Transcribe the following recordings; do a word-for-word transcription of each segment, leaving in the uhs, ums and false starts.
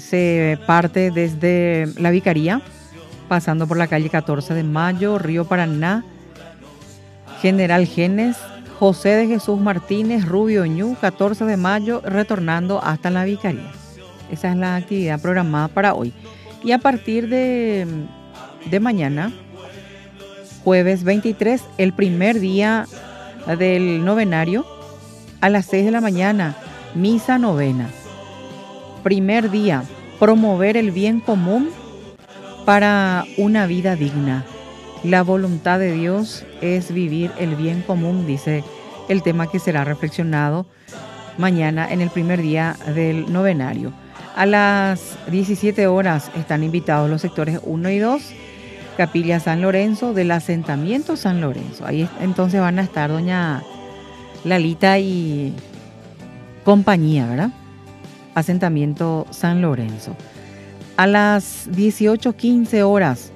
se parte desde la Vicaría, pasando por la calle catorce de mayo, Río Paraná, General Genes, José de Jesús Martínez, Rubio Ñu, catorce de mayo, retornando hasta la Vicaría. Esa es la actividad programada para hoy. Y a partir de, de mañana, jueves veintitrés, el primer día del novenario, a las seis de la mañana, misa novena. Primer día, promover el bien común para una vida digna. La voluntad de Dios es vivir el bien común, dice el tema que será reflexionado mañana en el primer día del novenario. A las diecisiete horas están invitados los sectores uno y dos, Capilla San Lorenzo del asentamiento San Lorenzo. Ahí entonces van a estar doña Lalita y compañía, ¿verdad? Asentamiento San Lorenzo. A las dieciocho quince horas,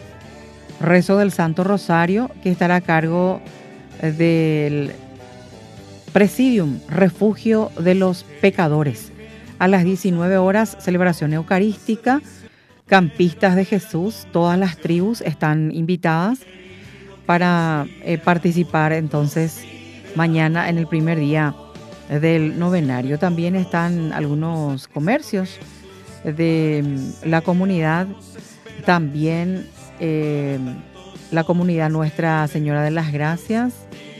rezo del Santo Rosario, que estará a cargo del Presidium, Refugio de los Pecadores. A las diecinueve horas, celebración eucarística, Campistas de Jesús, todas las tribus están invitadas para eh, participar entonces mañana en el primer día del novenario. También están algunos comercios de la comunidad, también eh, la comunidad Nuestra Señora de las Gracias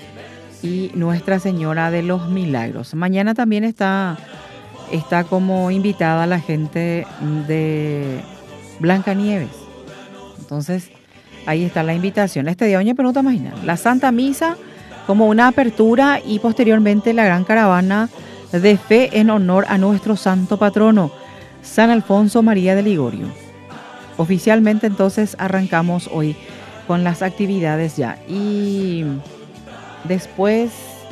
y Nuestra Señora de los Milagros. Mañana también está, está como invitada la gente de Blancanieves. Entonces, ahí está la invitación. Este día, oye, pregunta imagina, la Santa Misa como una apertura y posteriormente la gran caravana de fe en honor a nuestro santo patrono, San Alfonso María de Ligorio. Oficialmente entonces arrancamos hoy con las actividades ya. Y después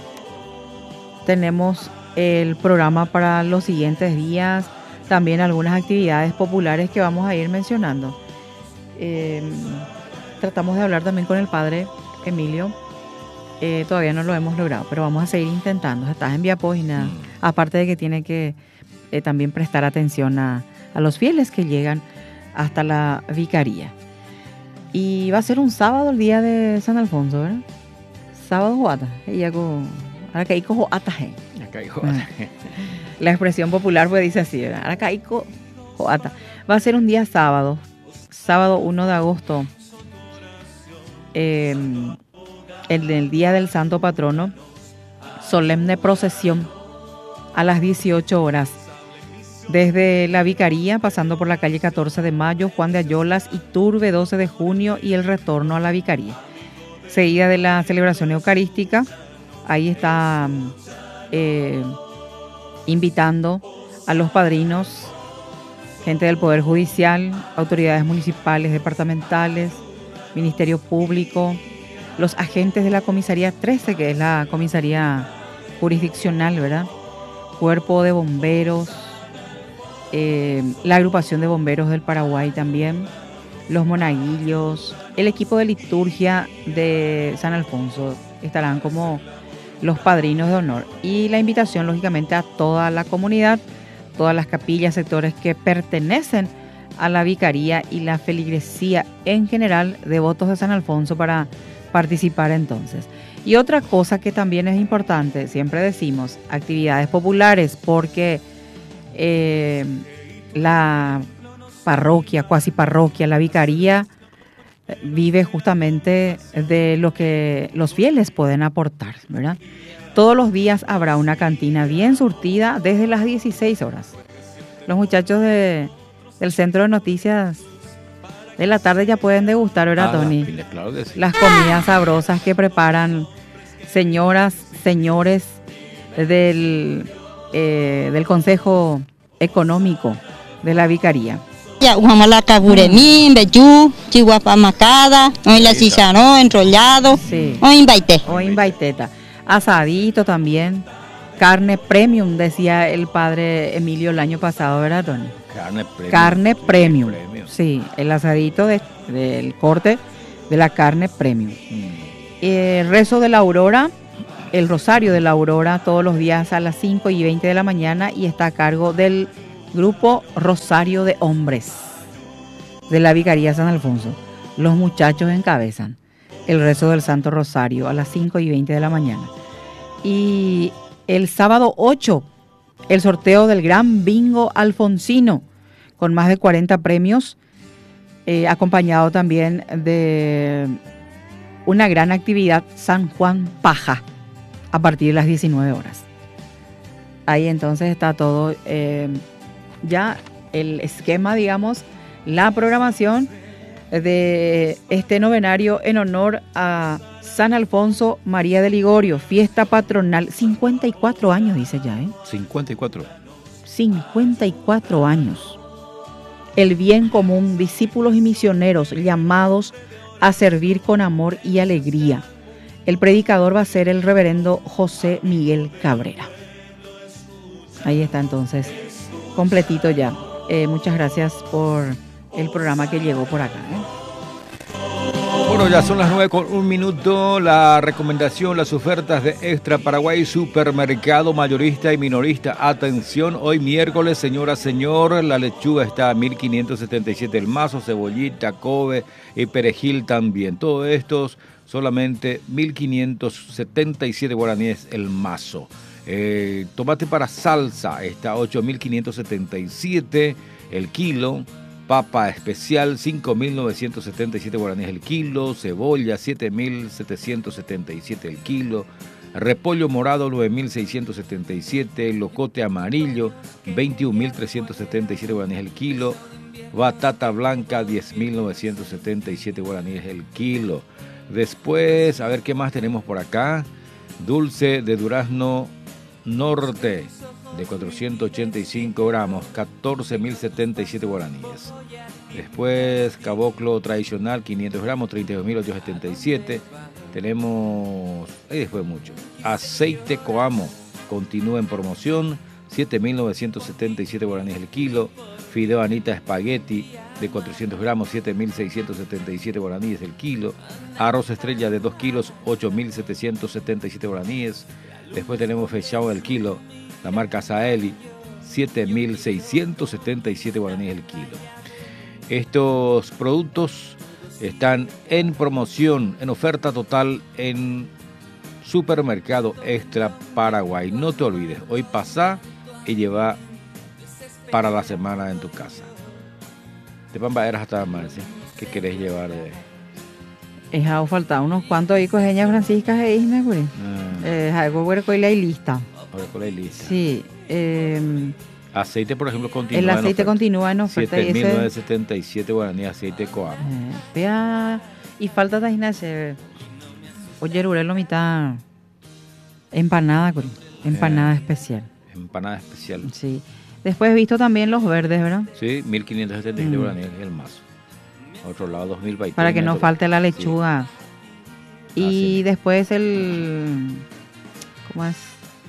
tenemos el programa para los siguientes días, también algunas actividades populares que vamos a ir mencionando. Eh, tratamos de hablar también con el padre Emilio. Eh, todavía no lo hemos logrado, pero vamos a seguir intentando. Estás en vía página, mm. aparte de que tiene que eh, también prestar atención a, a los fieles que llegan hasta la vicaría. Y va a ser un sábado el día de San Alfonso, ¿verdad? Sábado joata. Ella con Aracaico joata. La expresión popular pues dice así, ¿verdad? Aracaico joata. Va a ser un día sábado, sábado primero de agosto. Eh, el del día del Santo Patrono, solemne procesión a las dieciocho horas, desde la Vicaría, pasando por la calle catorce de mayo, Juan de Ayolas, Iturbe, doce de junio, y el retorno a la Vicaría. Seguida de la celebración eucarística, ahí está eh, invitando a los padrinos, gente del Poder Judicial, autoridades municipales, departamentales, Ministerio Público, los agentes de la Comisaría trece, que es la comisaría jurisdiccional, ¿verdad? Cuerpo de bomberos, eh, la agrupación de bomberos del Paraguay también, los monaguillos, el equipo de liturgia de San Alfonso estarán como los padrinos de honor. Y la invitación, lógicamente, a toda la comunidad, todas las capillas, sectores que pertenecen a la vicaría y la feligresía en general, devotos de San Alfonso, para participar entonces. Y otra cosa que también es importante, siempre decimos, actividades populares, porque eh, la parroquia, cuasi parroquia, la vicaría, vive justamente de lo que los fieles pueden aportar, ¿verdad? Todos los días habrá una cantina bien surtida desde las dieciséis horas. Los muchachos de, del Centro de Noticias de la tarde ya pueden degustar, ¿verdad, ah, Tony? La, claro que sí. Las comidas sabrosas que preparan señoras, señores del, eh, del Consejo Económico de la Vicaría. Ya, la caburemín, beyú, chihuahua macada, hoy la chicharrón enrollado, sí. O invaité. O invaiteta. Asadito también. Carne premium, decía el padre Emilio el año pasado, ¿verdad, Tony? Carne premium. Carne premium. premium. Sí, el asadito de, del corte de la carne premium. Mm. El rezo de la aurora, el rosario de la aurora, todos los días a las cinco y veinte de la mañana, y está a cargo del Grupo Rosario de Hombres de la Vicaría San Alfonso. Los muchachos encabezan el rezo del Santo Rosario a las cinco y veinte de la mañana. Y el sábado ocho, el sorteo del Gran Bingo Alfonsino, con más de cuarenta premios, eh, acompañado también de una gran actividad San Juan Paja, a partir de las diecinueve horas. Ahí entonces está todo, eh, ya el esquema, digamos, la programación de este novenario en honor a San Alfonso María de Ligorio, fiesta patronal, cincuenta y cuatro años dice ya, ¿eh? cincuenta y cuatro. cincuenta y cuatro años. El bien común, discípulos y misioneros llamados a servir con amor y alegría. El predicador va a ser el reverendo José Miguel Cabrera. Ahí está entonces, completito ya. Eh, muchas gracias por el programa que llegó por acá, ¿eh? Bueno, ya son las nueve con un minuto. La recomendación, las ofertas de Extra Paraguay, supermercado mayorista y minorista. Atención, hoy miércoles, señora, señor, la lechuga está a mil quinientos setenta y siete el mazo, cebollita, kobe y perejil también. Todos estos solamente mil quinientos setenta y siete guaraníes el mazo. Eh, tomate para salsa está a ocho mil quinientos setenta y siete el kilo. Papa especial, cinco mil novecientos setenta y siete guaraníes el kilo. Cebolla, siete mil setecientos setenta y siete el kilo. Repollo morado, nueve mil seiscientos setenta y siete. Locote amarillo, veintiún mil trescientos setenta y siete guaraníes el kilo. Batata blanca, diez mil novecientos setenta y siete guaraníes el kilo. Después, a ver qué más tenemos por acá. Dulce de durazno norte, de cuatrocientos ochenta y cinco gramos, catorce mil setenta y siete guaraníes. Después, caboclo tradicional, quinientos gramos, treinta y dos mil ochocientos setenta y siete. Tenemos, y después mucho. Aceite Coamo, continúa en promoción, siete mil novecientos setenta y siete guaraníes el kilo. Fideo Anita Espagueti, de cuatrocientos gramos, siete mil seiscientos setenta y siete guaraníes el kilo. Arroz Estrella, de dos kilos, ocho mil setecientos setenta y siete guaraníes. Después tenemos fechado el kilo, la marca Saeli, siete mil seiscientos setenta y siete guaraníes el kilo. Estos productos están en promoción, en oferta total en Supermercado Extra Paraguay. No te olvides, hoy pasá y lleva para la semana en tu casa. De Pambaeras hasta Marcia, ¿qué querés llevar de...? Es algo falta unos cuantos hijos de Doña Francisca e Isna, güey. Es algo huerco y la lista. Huerco y lista. Sí. Eh, aceite, por ejemplo, continúa. El aceite en continúa en oferta. siete mil novecientos setenta y siete guaraníes, aceite Coamo. Eh, vea, y falta también hacer. Oye, Rurelo, mitad. Empanada, güey. Empanada eh, especial. Empanada especial. Sí. Después he visto también los verdes, ¿verdad? Sí, mil quinientos setenta y siete mm. guaraníes el mazo. Otro lado, dos mil veinte. Para que no falte la lechuga. Sí. Y ah, sí. Después el... ¿Cómo es?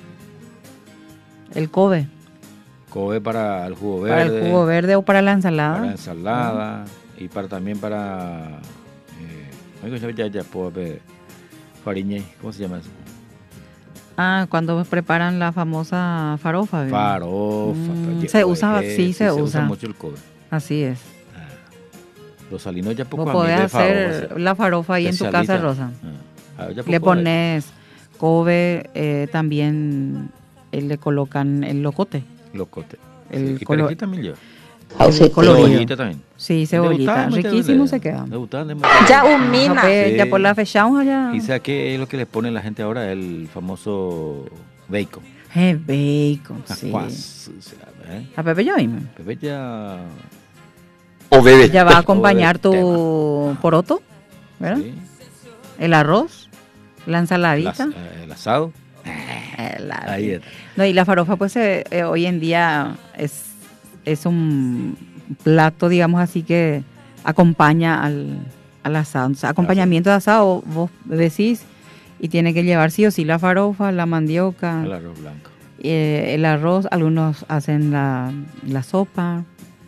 El kobe. Kobe para el jugo verde. Para el jugo verde o para la ensalada. Para la ensalada. Uh-huh. Y para también para... Eh, ya, ya puedo ver. Fariñe. ¿Cómo se llama eso? Ah, cuando preparan la famosa farofa. ¿Verdad? Farofa. Mm, se usa, sí, sí, se, se usa. usa mucho el kobe. Así es. Los salinos ya poco. Vos podés hacer farofa, la farofa ahí en tu casa, Rosa. Ah, le pones kobe, eh, también eh, le colocan el locote. Locote. El sí, colo- y también lleva. El cebollita también. Sí, cebollita. Riquísimo se queda. Ya un mina. Sí. Ya por la fechamos allá. ¿Y sabes qué es lo que le pone la gente ahora? El famoso bacon. Eh, bacon, sí. Ajuas, ¿eh? A Pepe ya mismo. Pepe ya... O bebé. Ya va a acompañar tu tema. Poroto, ¿verdad? Sí. El arroz, la ensaladita. Las, eh, el asado. El Ahí está. No, y la farofa, pues eh, eh, hoy en día es, es un plato, digamos así, que acompaña al, al asado. O sea, acompañamiento de asado, vos decís, y tiene que llevar sí o sí la farofa, la mandioca. El arroz blanco. Eh, el arroz, algunos hacen la, la sopa.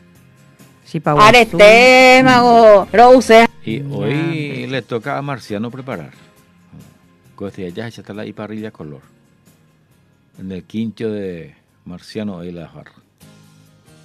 Arete, mago, Rose. Y hoy le toca a Marciano preparar. Costilla ya está la parrilla color. En el quincho de Marciano hoy la jarra.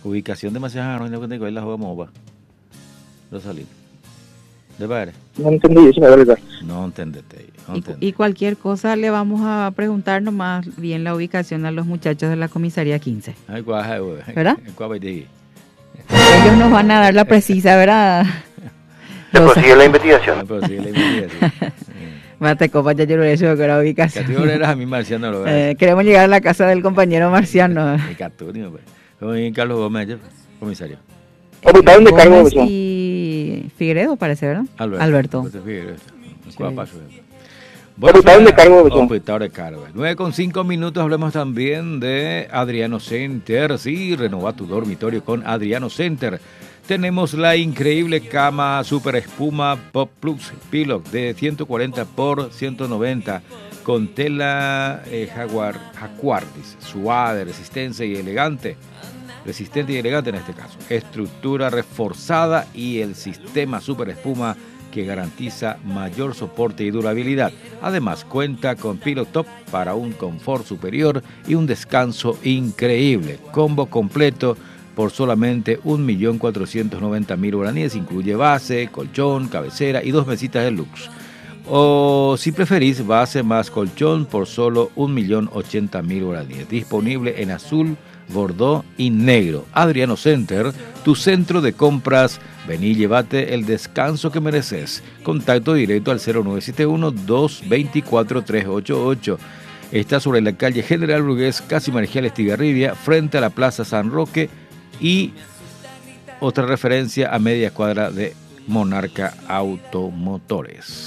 Ubicación demasiado no no tengo ahí la jugamos va. Rosalín. ¿De padre? No entendí eso, la verdad. No entendete. No y, y cualquier cosa le vamos a preguntar nomás bien la ubicación a los muchachos de la comisaría quince. Ay, guaja, ¿verdad? Ellos Ellos nos van a dar la precisa, ¿verdad? Se prosigue la investigación. Se prosigue la investigación. Mate copa ya yo lo he hecho con la ubicación. ¿Qué eras a mí, Marciano? Lo eh, queremos llegar a la casa del compañero Marciano. El Catunio, pues. Como Carlos Gómez, comisario. ¿Dónde cargo Gómez y Figueredo parece, ¿verdad? Alberto. Alberto. Alberto Figueredo. Sí. Bueno, de cargo, computador de cargo. nueve con cinco minutos, hablemos también de Adriano Center. Sí, renova tu dormitorio con Adriano Center. Tenemos la increíble cama Super Espuma Pop Plus Pillow de ciento cuarenta por ciento noventa con tela eh, jaguar, jaguar, dice, suave, resistente y elegante. Resistente y elegante en este caso. Estructura reforzada y el sistema Super Espuma que garantiza mayor soporte y durabilidad. Además, cuenta con Pillow Top para un confort superior y un descanso increíble. Combo completo por solamente un millón cuatrocientos noventa mil guaraníes. Incluye base, colchón, cabecera y dos mesitas deluxe. O si preferís, base más colchón por solo un millón ochenta mil guaraníes. Disponible en azul, bordeaux y negro. Adriano Center, tu centro de compras. Vení y llévate el descanso que mereces. Contacto directo al cero nueve siete uno, dos dos cuatro, tres ocho ocho. Está sobre la calle General Brugués, casi Marginal Estigarribia, frente a la Plaza San Roque y otra referencia a media cuadra de Monarca Automotores.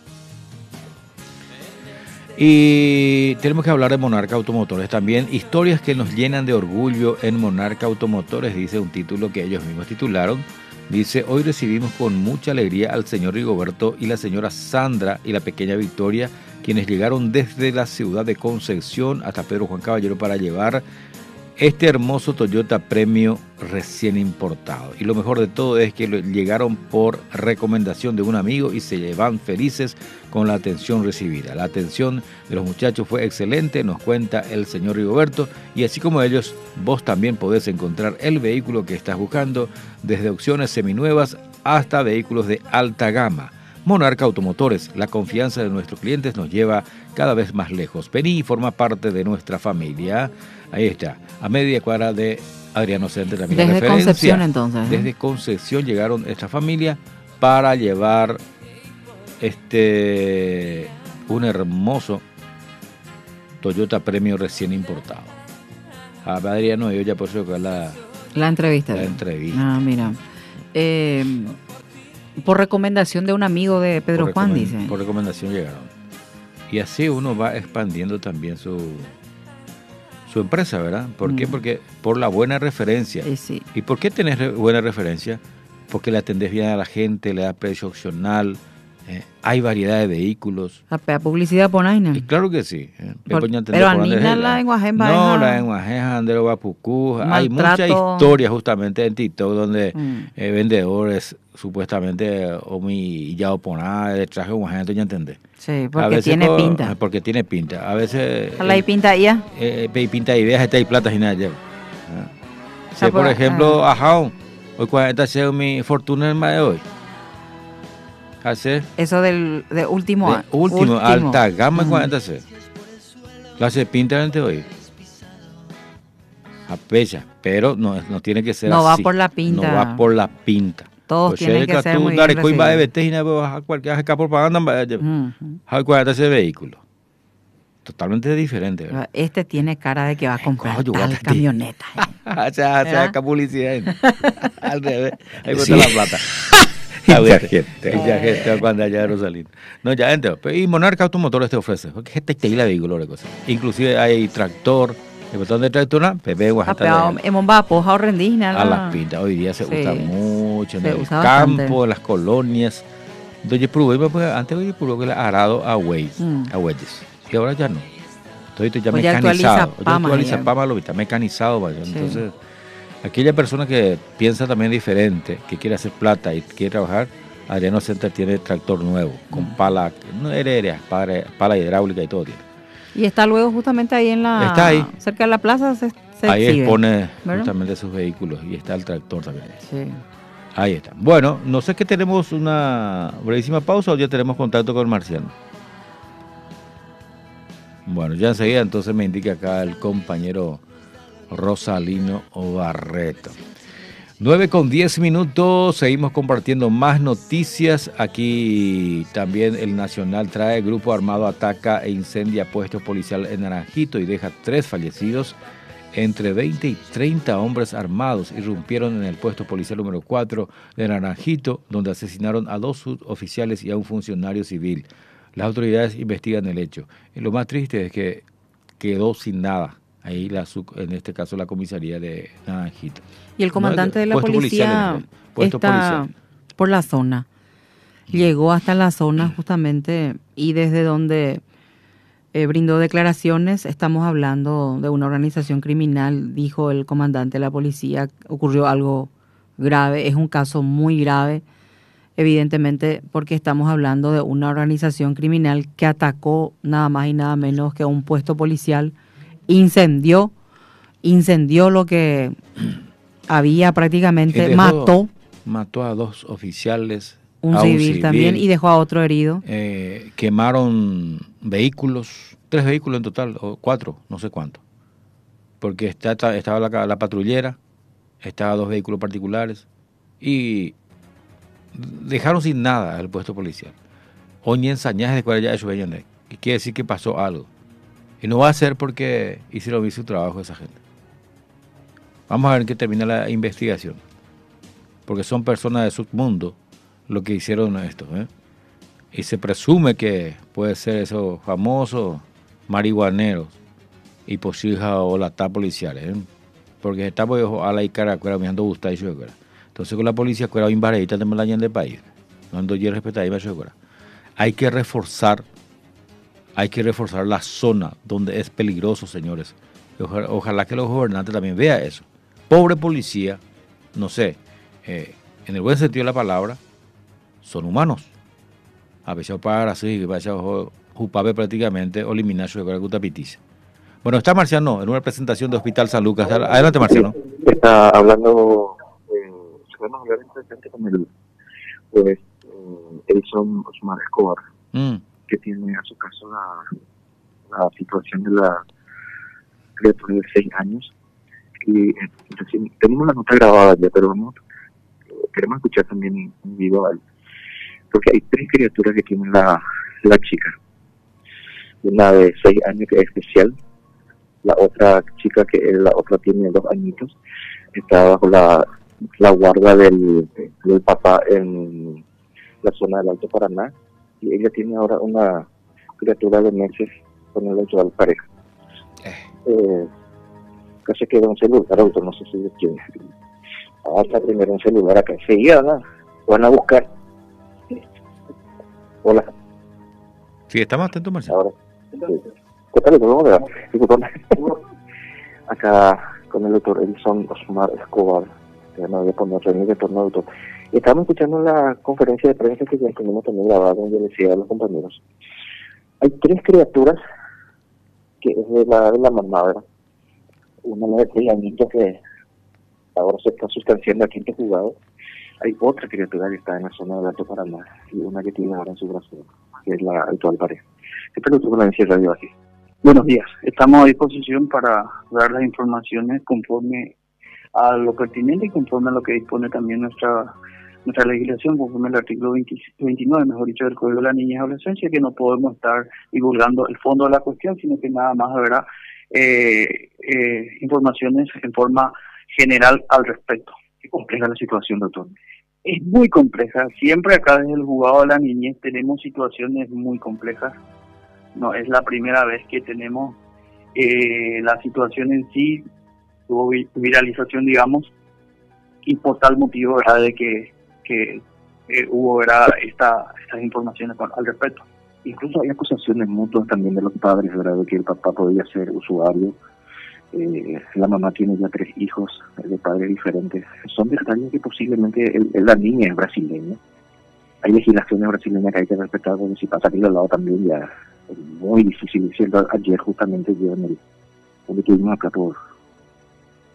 Y tenemos que hablar de Monarca Automotores también. Historias que nos llenan de orgullo en Monarca Automotores, dice un título que ellos mismos titularon. Dice, hoy recibimos con mucha alegría al señor Rigoberto y la señora Sandra y la pequeña Victoria, quienes llegaron desde la ciudad de Concepción hasta Pedro Juan Caballero para llevar este hermoso Toyota Premio recién importado. Y lo mejor de todo es que llegaron por recomendación de un amigo y se van felices con la atención recibida. La atención de los muchachos fue excelente, nos cuenta el señor Rigoberto, y así como ellos, vos también podés encontrar el vehículo que estás buscando, desde opciones seminuevas hasta vehículos de alta gama. Monarca Automotores, la confianza de nuestros clientes nos lleva cada vez más lejos. Vení y forma parte de nuestra familia. Ahí está, a media cuadra de Adriano Center. También desde referencia. Concepción entonces. ¿eh? Desde Concepción llegaron esta familia para llevar este un hermoso Toyota Premio recién importado. A Adriano y yo ya por eso que la, la entrevista. La entrevista. Ah, mira. Eh, por recomendación de un amigo de Pedro por Juan, dice. Por recomendación llegaron. Y así uno va expandiendo también su su empresa, ¿verdad? ¿Por mm. qué? Porque por la buena referencia. Sí, sí. ¿Y por qué tenés re- buena referencia? Porque le atendés bien a la gente, le da precio opcional, eh, hay variedad de vehículos. La publicidad por ahí, ¿no? Y claro que sí. Eh, por, pero a mí la en Guajem No, la en Guajem, Andero Guapucú. Hay mucha historia justamente en TikTok donde mm. eh, vendedores supuestamente o mi ya oponá de traje Guajem, ¿tú ya entendés? Sí, porque tiene por, pinta. Porque tiene pinta. A veces... ¿La hay pinta ya? Eh, eh, pinta ideas, está ahí plata y nada lleva. ¿Ah? Si, por ejemplo, ajá, hoy cuarenta sea mi fortuna el más de hoy. ¿Hace? Eso del de último, de último, último, alta gama, uh-huh. cuarenta C. Clase pinta de hoy. A pecha, pero no, no tiene que ser no así. No va por la pinta. No va por la pinta. Todos pues tienen que ser muy bien recibidos. Va de veterina, va a cualquier acá propaganda, hay cuarenta C vehículo. Totalmente diferente, ¿verdad? Este tiene cara de que va a comprar Ay, tal camioneta. O sea, hace acá publicidad. Al revés. Ahí bota sí. la plata. Ya gente, ya gente cuando allá de Rosalina. No, ya gente. Y Monarca Automotores te ofrece. Porque este te la vehículo de cosas. Inclusive hay tractor, el botón de tractor, Pepe Guajata. Hemos va poja o rendígena. A las pintas. Hoy día se sí. usa mucho en se el campo, bastante. En las colonias. Entonces probé, antes yo probé que la arado a Waze, mm. a Waze. Y ahora ya no. Entonces ya pues mecanizado. Ya actualiza Pama, lo está mecanizado, vaya. Sí. Entonces aquella persona que piensa también diferente, que quiere hacer plata y quiere trabajar, Adriano Center tiene tractor nuevo, con pala, no aérea, pala, pala hidráulica y todo tiene. Y está luego justamente ahí en la, está ahí. cerca de la plaza, se Ahí exhibe, expone ¿verdad? justamente sus vehículos y está el tractor también. Sí. Ahí está. Bueno, no sé que tenemos una brevísima pausa o ya tenemos contacto con Marciano. Bueno, ya enseguida entonces me indica acá el compañero Rosalino Barreto. nueve con diez minutos, seguimos compartiendo más noticias. Aquí también el Nacional trae: grupo armado ataca e incendia puesto policial en Naranjito y deja tres fallecidos. Entre veinte y treinta hombres armados irrumpieron en el puesto policial número cuatro de Naranjito, donde asesinaron a dos suboficiales y a un funcionario civil. Las autoridades investigan el hecho. Y lo más triste es que quedó sin nada ahí, la, en este caso, la comisaría de Naranjito. Y el comandante No, de la puesto policía policial, puesto está policial. por la zona. Llegó hasta la zona justamente y desde donde eh, brindó declaraciones. Estamos hablando de una organización criminal, dijo el comandante de la policía. Ocurrió algo grave, es un caso muy grave, evidentemente, porque estamos hablando de una organización criminal que atacó nada más y nada menos que a un puesto policial, incendió, incendió lo que había prácticamente, dejó, mató. Mató a dos oficiales, Un a civil, un civil también, y dejó a otro herido. Eh, quemaron vehículos, tres vehículos en total, o cuatro, no sé cuánto. Porque está, estaba la, la patrullera, estaban dos vehículos particulares y dejaron sin nada al puesto policial. Hoy ensañajes de cuál ya eso venían de, y quiere decir que pasó algo. Y no va a ser porque hicieron bien su trabajo esa gente. Vamos a ver en qué termina la investigación. Porque son personas de submundo lo que hicieron esto, ¿eh? Y se presume que puede ser esos famosos marihuaneros y posibles o la ta policiales, ¿eh? Porque está pues a la cara cuera mirando gusta y yo cuera. Entonces con la policía cuera imbareita de malaña del país. No ando yo respetar y yo cuera. Hay que reforzar hay que reforzar la zona donde es peligroso, señores. Ojalá, ojalá que los gobernantes también vean eso. Pobre policía, no sé, eh, en el buen sentido de la palabra, son humanos. A veces para así, que vaya jupabe prácticamente o eliminar su gutapitiza. Bueno, está Marciano en una presentación de Hospital San Lucas. Adelante, Marciano. Está hablando, eh, podemos hablar interesante con el pues, eh, Edison Osmar Escobar, mm. que tiene a su caso la, la situación de la criatura de seis años. Y eh, recién, tenemos la nota grabada ya, pero vamos, eh, queremos escuchar también en vivo, porque hay tres criaturas que tiene la, la chica. Una de seis años que es especial, la otra chica que la otra tiene dos añitos, está bajo la, la guarda del, del papá en la zona del Alto Paraná, y ella tiene ahora una criatura de meses con el actual pareja. Eh, casi queda un celular, auto, no sé si de quién. Hasta primero un celular acá, enseguida, ¿no? Van a buscar. Hola. Sí, estamos atentos, Marcelo. Ahora, sí. ¿Qué tal? ¿Cómo va? Disculpame. Acá con el doctor Edison Osmar Escobar, que no voy a poner reunión de torno doctor. Estamos escuchando la conferencia de prensa que ya tenemos también grabada, donde le decía a los compañeros. Hay tres criaturas que es de la, de la mamá, ¿verdad? Una de seis añitos que ahora se está sustanciando aquí en este jugado. Hay otra criatura que está en la zona del Alto Paraná y una que tiene ahora en su brazo, que es la actual pareja. ¿Qué tal tu valencia radio aquí? Buenos días, estamos a disposición para dar las informaciones conforme a lo pertinente y conforme a lo que dispone también nuestra nuestra legislación, conforme al artículo veinte, veintinueve, mejor dicho, del Código de la Niñez y Adolescencia, que no podemos estar divulgando el fondo de la cuestión, sino que nada más habrá eh, eh, informaciones en forma general al respecto. ¿Qué compleja la situación, doctor? Es muy compleja. Siempre acá desde el juzgado de la niñez tenemos situaciones muy complejas. No es la primera vez que tenemos eh, la situación en sí, tuvo viralización, digamos, y por tal motivo, ¿verdad?, de que, que eh, hubo, ¿verdad?, esta, estas informaciones con, al respecto. Incluso hay acusaciones mutuas también de los padres, ¿verdad?, de que el papá podía ser usuario. Eh, la mamá tiene ya tres hijos de padres diferentes. Son detalles que posiblemente el, el, la niña es brasileña. Hay legislaciones brasileñas que hay que respetar, porque si pasa aquí al lado también ya es muy difícil. Diciendo, ayer justamente yo en el, donde estuvimos acá por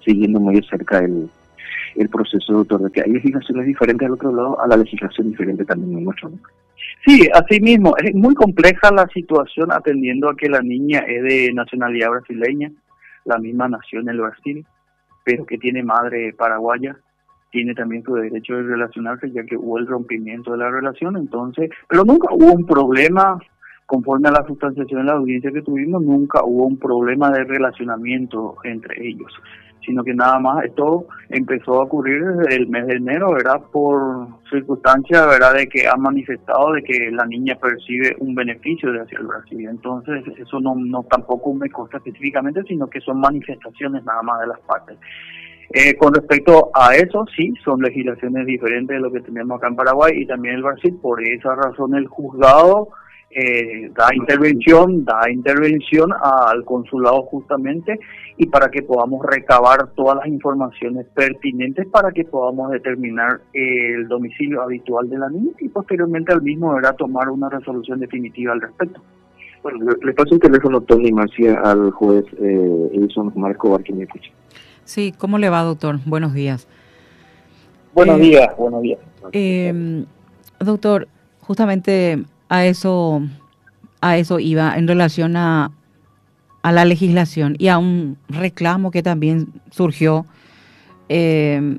siguiendo muy de cerca el, el proceso, doctor, de que hay legislaciones diferentes al otro lado, a la legislación diferente también en nuestro, ¿no? Sí, así mismo, es muy compleja la situación atendiendo a que la niña es de nacionalidad brasileña, la misma nació en el Brasil, pero que tiene madre paraguaya, tiene también su derecho de relacionarse ya que hubo el rompimiento de la relación, entonces, pero nunca hubo un problema, conforme a la sustanciación de la audiencia que tuvimos, nunca hubo un problema de relacionamiento entre ellos, sino que nada más esto empezó a ocurrir desde el mes de enero, ¿verdad? Por circunstancias, ¿verdad? De que han manifestado de que la niña percibe un beneficio de hacia el Brasil. Entonces, eso no, no tampoco me consta específicamente, sino que son manifestaciones nada más de las partes. Eh, con respecto a eso, sí, son legislaciones diferentes de lo que tenemos acá en Paraguay y también en el Brasil. Por esa razón el juzgado Eh, da intervención, da intervención al consulado justamente y para que podamos recabar todas las informaciones pertinentes para que podamos determinar el domicilio habitual de la niña y posteriormente al mismo deberá tomar una resolución definitiva al respecto. Bueno, le, le paso el teléfono, Tony Marcia, al juez eh, Edison Marco, que me escucha. Sí, ¿cómo le va, doctor? Buenos días. Buenos eh, días, buenos días. Eh, doctor, justamente a eso, a eso iba en relación a, a la legislación y a un reclamo que también surgió eh,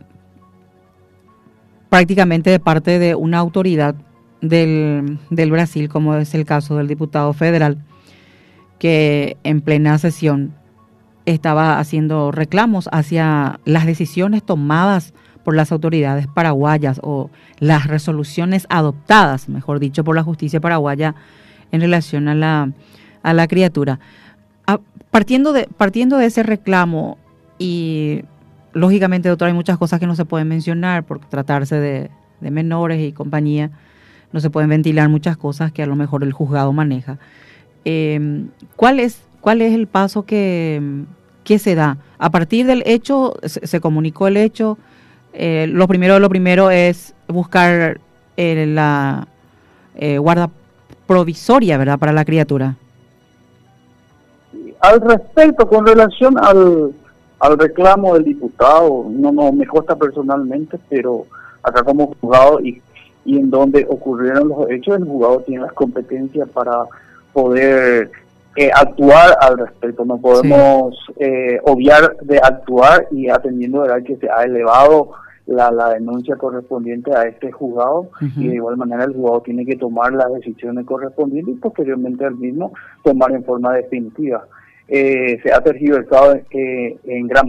prácticamente de parte de una autoridad del, del Brasil, como es el caso del diputado federal, que en plena sesión estaba haciendo reclamos hacia las decisiones tomadas por las autoridades paraguayas o las resoluciones adoptadas, mejor dicho, por la justicia paraguaya en relación a la, a la criatura. A, partiendo, de, partiendo de ese reclamo, y lógicamente, doctor, hay muchas cosas que no se pueden mencionar por tratarse de, de menores y compañía, no se pueden ventilar muchas cosas que a lo mejor el juzgado maneja. Eh, ¿cuál es, cuál es el paso que, que se da? A partir del hecho, se, se comunicó el hecho. Eh, lo primero lo primero es buscar eh, la eh, guarda provisoria, ¿verdad?, para la criatura. Al respecto, con relación al, al reclamo del diputado, no, no me consta personalmente, pero acá como juzgado y, y en donde ocurrieron los hechos, el juzgado tiene las competencias para poder eh, actuar al respecto. No podemos sí. eh, obviar de actuar y atendiendo a que se ha elevado la, la denuncia correspondiente a este juzgado uh-huh. y de igual manera el juzgado tiene que tomar las decisiones correspondientes y posteriormente al mismo tomar en forma definitiva. Eh, se ha tergiversado eh, en gran